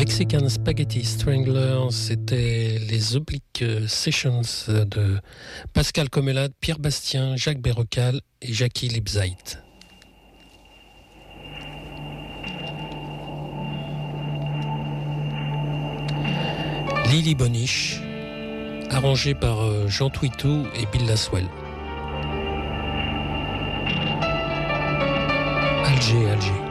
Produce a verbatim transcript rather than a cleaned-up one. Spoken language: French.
Mexican Spaghetti Stranglers, c'était les Oblique Sessions de Pascal Comelade, Pierre Bastien, Jacques Berrocal et Jackie Lipzeit. Lily Boniche, arrangé par Jean Twitou et Bill Laswell. Alger, Alger.